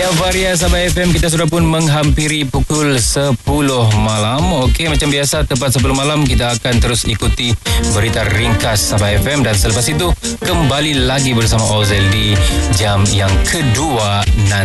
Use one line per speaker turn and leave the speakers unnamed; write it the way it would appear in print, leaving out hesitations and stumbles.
Ya, Varia Sabah FM, kita sudah pun menghampiri pukul 10 malam. Okey, macam biasa tepat 10 malam kita akan terus ikuti berita ringkas Sabah FM dan selepas itu kembali lagi bersama Ozil di jam yang kedua nanti.